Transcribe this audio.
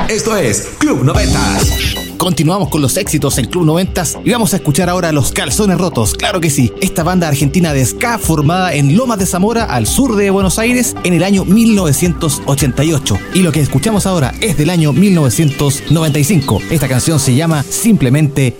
Esto es Club 90. Continuamos con los éxitos en Club 90 y vamos a escuchar ahora Los Calzones Rotos. Claro que sí, esta banda argentina de ska formada en Lomas de Zamora, al sur de Buenos Aires, en el año 1988. Y lo que escuchamos ahora es del año 1995. Esta canción se llama simplemente